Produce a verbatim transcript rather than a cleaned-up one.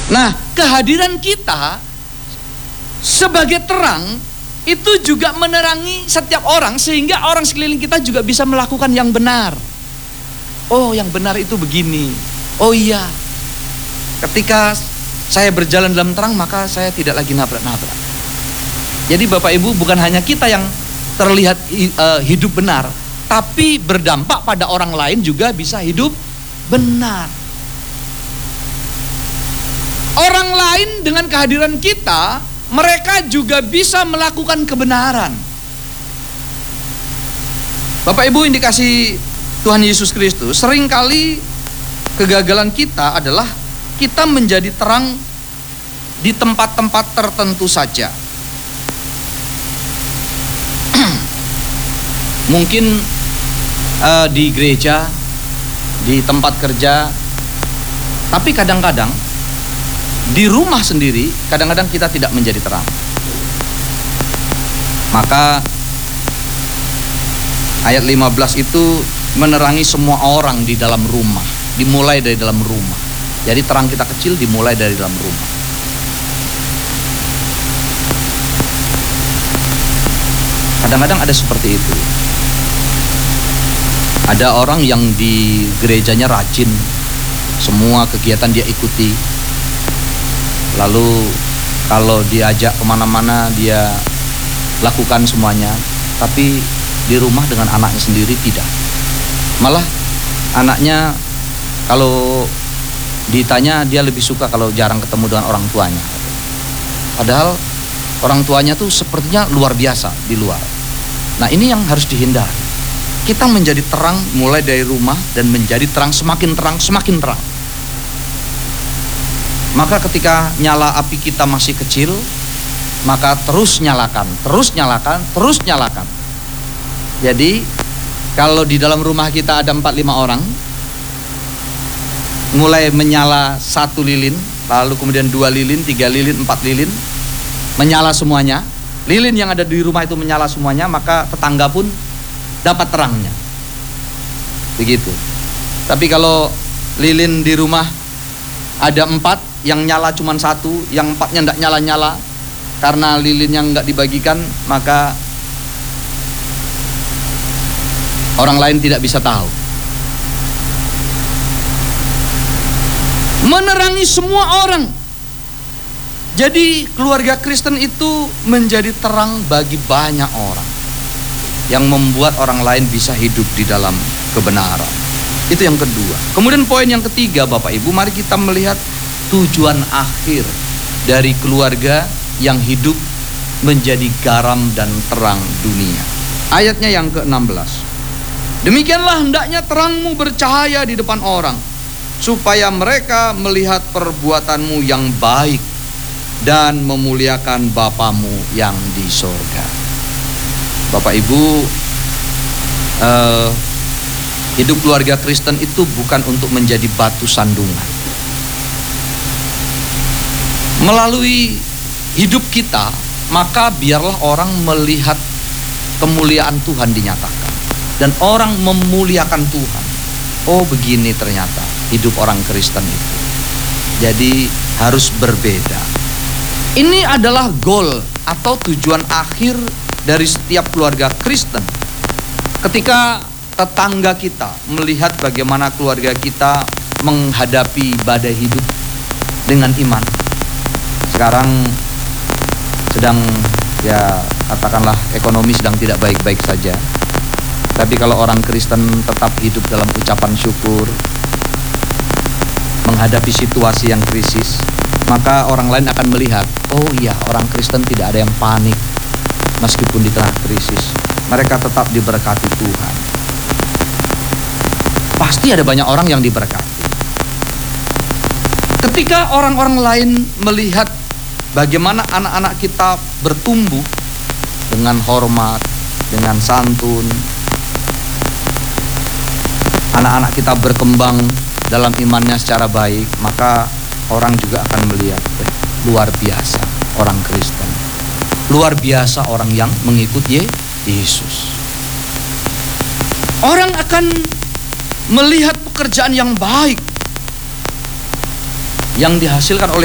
Nah, kehadiran kita sebagai terang itu juga menerangi setiap orang, sehingga orang sekeliling kita juga bisa melakukan yang benar. Oh, yang benar itu begini. Oh iya, ketika saya berjalan dalam terang, maka saya tidak lagi nabrak-nabrak. Jadi Bapak Ibu, bukan hanya kita yang terlihat uh, hidup benar, tapi berdampak pada orang lain juga bisa hidup benar. Orang lain dengan kehadiran kita, mereka juga bisa melakukan kebenaran. Bapak Ibu, indikasi Tuhan Yesus Kristus, seringkali kegagalan kita adalah kita menjadi terang di tempat-tempat tertentu saja. Mungkin uh, di gereja, di tempat kerja, tapi kadang-kadang di rumah sendiri, kadang-kadang kita tidak menjadi terang. Maka ayat lima belas itu menerangi semua orang di dalam rumah, dimulai dari dalam rumah. Jadi terang kita kecil dimulai dari dalam rumah. Kadang-kadang ada seperti itu. Ada orang yang di gerejanya rajin, semua kegiatan dia ikuti. Lalu kalau diajak kemana-mana dia lakukan semuanya, tapi di rumah dengan anaknya sendiri tidak. Malah anaknya kalau ditanya dia lebih suka kalau jarang ketemu dengan orang tuanya. Padahal orang tuanya tuh sepertinya luar biasa di luar. Nah, ini yang harus dihindari. Kita menjadi terang mulai dari rumah, dan menjadi terang, semakin terang, semakin terang. Maka ketika nyala api kita masih kecil, maka terus nyalakan, terus nyalakan, terus nyalakan. Jadi kalau di dalam rumah kita ada empat lima orang, mulai menyala satu lilin, lalu kemudian dua lilin, tiga lilin, empat lilin, menyala semuanya. Lilin yang ada di rumah itu menyala semuanya, maka tetangga pun dapat terangnya. Begitu. Tapi kalau lilin di rumah ada empat, yang nyala cuma satu, yang empatnya tidak nyala-nyala karena lilin yang nggak dibagikan, maka orang lain tidak bisa tahu. Menerangi semua orang. Jadi keluarga Kristen itu menjadi terang bagi banyak orang, yang membuat orang lain bisa hidup di dalam kebenaran. Itu yang kedua. Kemudian poin yang ketiga, Bapak Ibu, mari kita melihat tujuan akhir dari keluarga yang hidup menjadi garam dan terang dunia. Ayatnya yang ke enam belas. Demikianlah hendaknya terangmu bercahaya di depan orang, supaya mereka melihat perbuatanmu yang baik dan memuliakan Bapamu yang di sorga. Bapak Ibu, eh, hidup keluarga Kristen itu bukan untuk menjadi batu sandungan. Melalui hidup kita, maka biarlah orang melihat kemuliaan Tuhan dinyatakan, dan orang memuliakan Tuhan. Oh, begini ternyata hidup orang Kristen itu. Jadi harus berbeda. Ini adalah goal atau tujuan akhir dari setiap keluarga Kristen. Ketika tetangga kita melihat bagaimana keluarga kita menghadapi badai hidup dengan iman. Sekarang sedang, ya katakanlah, ekonomi sedang tidak baik-baik saja. Tapi kalau orang Kristen tetap hidup dalam ucapan syukur, menghadapi situasi yang krisis, maka orang lain akan melihat, oh iya, orang Kristen tidak ada yang panik meskipun di tengah krisis. Mereka tetap diberkati Tuhan. Pasti ada banyak orang yang diberkati. Ketika orang-orang lain melihat bagaimana anak-anak kita bertumbuh dengan hormat, dengan santun, anak-anak kita berkembang dalam imannya secara baik, maka orang juga akan melihat, eh, luar biasa orang Kristen, luar biasa orang yang mengikut Yesus. Orang akan melihat pekerjaan yang baik yang dihasilkan oleh